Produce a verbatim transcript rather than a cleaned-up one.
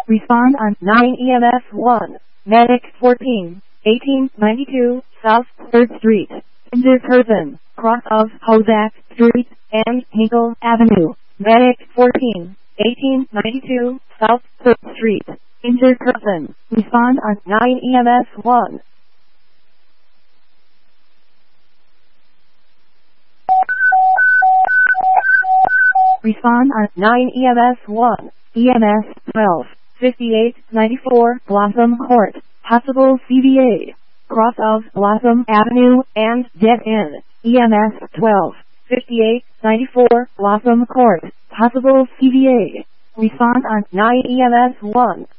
Respond on nine E M S one. Medic fourteen, eighteen ninety-two, South third Street. Injured person, cross of Hozak Street and Hinkle Avenue. Medic fourteen, eighteen ninety-two, South third Street. Injured person. Respond on nine E M S one. Respond on nine E M S one. E M S twelve, fifty-eight ninety-four, Blossom Court. Possible C V A. Cross of Blossom Avenue and Dead End. E M S twelve, fifty-eight ninety-four, Blossom Court. Possible C V A. Respond on nine E M S one.